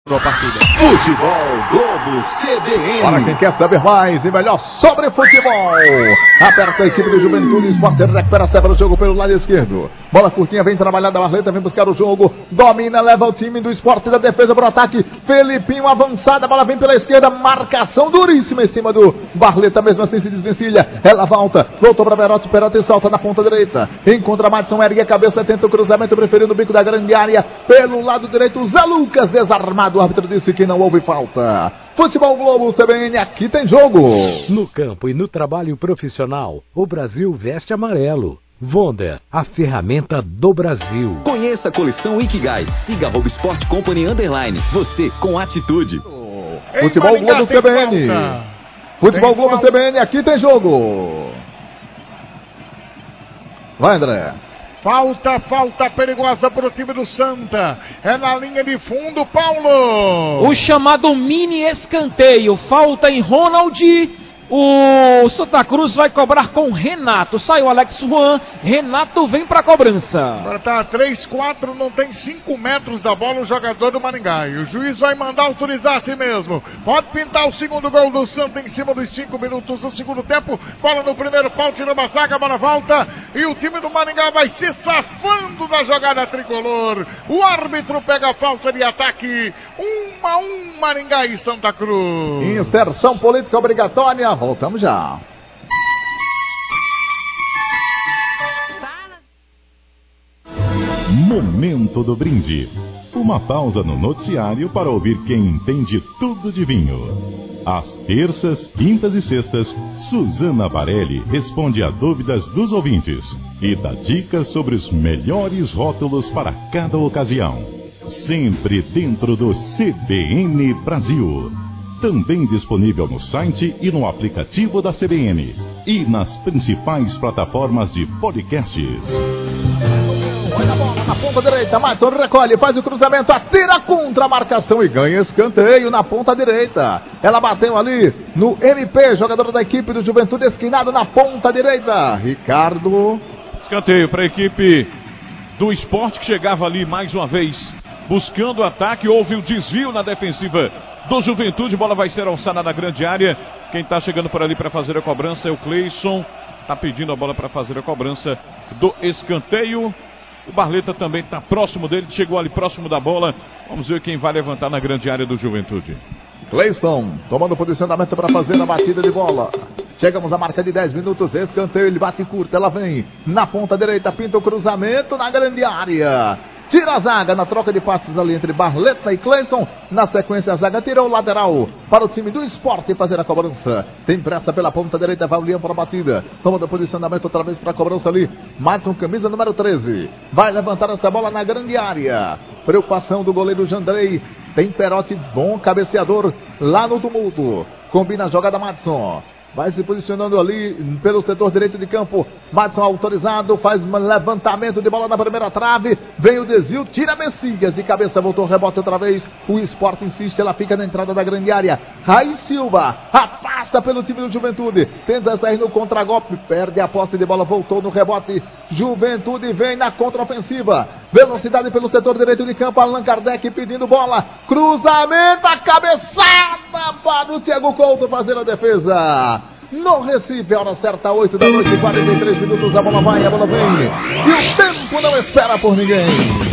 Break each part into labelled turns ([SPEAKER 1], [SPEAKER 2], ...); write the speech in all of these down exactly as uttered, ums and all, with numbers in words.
[SPEAKER 1] Partida.
[SPEAKER 2] Futebol Globo C B N.
[SPEAKER 3] Para quem quer saber mais e melhor sobre futebol, aperta a equipe do Juventude Esporte, recupera a o jogo pelo lado esquerdo. Bola curtinha, vem trabalhar da Barleta, vem buscar o jogo, domina, leva o time do Esporte da defesa para o ataque. Felipinho avançada, a bola vem pela esquerda, marcação duríssima em cima do Barleta, mesmo assim se desvencilha. Ela volta, voltou para Perotti, Perotti salta na ponta direita. Encontra Madison, ergue a cabeça, tenta o cruzamento, preferindo o bico da grande área. Pelo lado direito, Zé Lucas desarmado. O árbitro disse que não houve falta. Futebol Globo C B N, aqui tem jogo.
[SPEAKER 4] No campo e no trabalho profissional, o Brasil veste amarelo. Wonder, a ferramenta do Brasil.
[SPEAKER 2] Conheça a coleção Ikigai. Siga a Sport Company Underline. Você com atitude.
[SPEAKER 3] Futebol Globo C B N. Futebol Globo C B N, aqui tem jogo. Vai, André.
[SPEAKER 5] Falta, falta perigosa para o time do Santa. É na linha de fundo, Paulo.
[SPEAKER 1] O chamado mini escanteio. Falta em Ronald. O Santa Cruz vai cobrar com Renato. Sai o Alex Juan. Renato vem para a cobrança.
[SPEAKER 5] Agora tá três, quatro, não tem cinco metros da bola o jogador do Maringá. E o juiz vai mandar autorizar assim mesmo. Pode pintar o segundo gol do Santa em cima dos cinco minutos do segundo tempo. Bola no primeiro pau, tira uma zaga, bola volta. E o time do Maringá vai se safando da jogada tricolor. O árbitro pega a falta de ataque. Um a um, Maringá e Santa Cruz.
[SPEAKER 3] Inserção política obrigatória. Voltamos já.
[SPEAKER 6] Momento do brinde. Uma pausa no noticiário para ouvir quem entende tudo de vinho. Às terças, quintas e sextas, Suzana Varelli responde a dúvidas dos ouvintes e dá dicas sobre os melhores rótulos para cada ocasião. Sempre dentro do C B N Brasil. Também disponível no site e no aplicativo da C B N. E nas principais plataformas de podcasts.
[SPEAKER 3] Olha a bola na ponta direita, Madison recolhe, faz o cruzamento, atira contra a marcação e ganha escanteio na ponta direita. Ela bateu ali no M P, jogador da equipe do Juventude, esquinado na ponta direita. Ricardo.
[SPEAKER 7] Escanteio para a equipe do Sport, que chegava ali mais uma vez buscando o ataque. Houve o desvio na defensiva do Juventude, bola vai ser alçada na grande área. Quem está chegando por ali para fazer a cobrança é o Cleison. Está pedindo a bola para fazer a cobrança do escanteio. O Barleta também está próximo dele, chegou ali próximo da bola. Vamos ver quem vai levantar na grande área do Juventude.
[SPEAKER 3] Cleison tomando posicionamento para fazer a batida de bola. Chegamos à marca de dez minutos, escanteio, ele bate curta, ela vem na ponta direita, pinta o cruzamento na grande área. Tira a zaga na troca de passes ali entre Barleta e Cleison. Na sequência a zaga tirou o lateral para o time do Sport fazer a cobrança. Tem pressa pela ponta direita, vai o Leão para a batida. Toma do posicionamento outra vez para a cobrança ali. Madison, camisa número treze. Vai levantar essa bola na grande área. Preocupação do goleiro Jandrei. Tem Perotti, bom cabeceador lá no tumulto. Combina a jogada Madison. Vai se posicionando ali pelo setor direito de campo. Madison autorizado, faz um levantamento de bola na primeira trave. Vem o desvio, tira Messias de cabeça, voltou o rebote outra vez. O Sport insiste, ela fica na entrada da grande área. Raí Silva afasta pelo time do Juventude. Tenta sair no contragolpe, perde a posse de bola, voltou no rebote. Juventude vem na contraofensiva. Velocidade pelo setor direito de campo. Allan Kardec pedindo bola. Cruzamento, a cabeçada para o Thiago Couto fazer a defesa. No Recife, hora certa, oito da noite, quarenta e três minutos, a bola vai, a bola vem. E o tempo não espera por ninguém.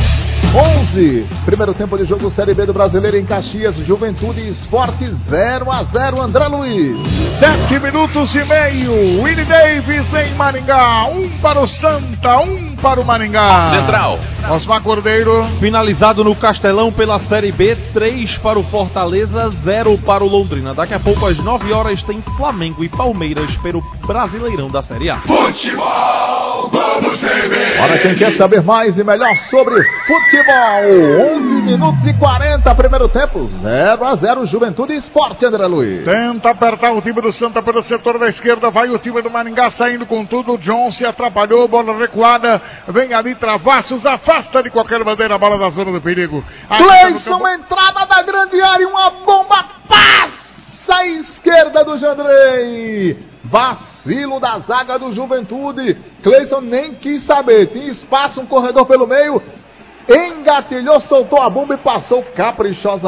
[SPEAKER 3] onze, primeiro tempo de jogo Série B do Brasileiro em Caxias, Juventude Esporte zero a zero, André Luiz.
[SPEAKER 5] Sete minutos e meio, Willie Davis em Maringá, um para o Santa, um para o Maringá.
[SPEAKER 2] Central.
[SPEAKER 5] Osmar Cordeiro.
[SPEAKER 1] Finalizado no Castelão pela Série B, três para o Fortaleza, zero para o Londrina. Daqui a pouco às nove horas tem Flamengo e Palmeiras pelo Brasileirão da Série A.
[SPEAKER 2] Futebol Globo C B N.
[SPEAKER 3] Para quem quer saber mais e melhor sobre futebol, onze minutos e quarenta, primeiro tempo, zero a zero, Juventude Esporte, André Luiz.
[SPEAKER 5] Tenta apertar o time do Santa pelo setor da esquerda, vai o time do Maringá saindo com tudo, o John se atrapalhou, bola recuada, vem ali Travassos, afasta de qualquer maneira a bola da zona do perigo.
[SPEAKER 3] Cleison, campo... entrada da grande área, uma bomba passa à esquerda do Jandrei. Vacilo da zaga do Juventude. Cleison nem quis saber, tinha espaço, um corredor pelo meio, engatilhou, soltou a bomba e passou caprichosa.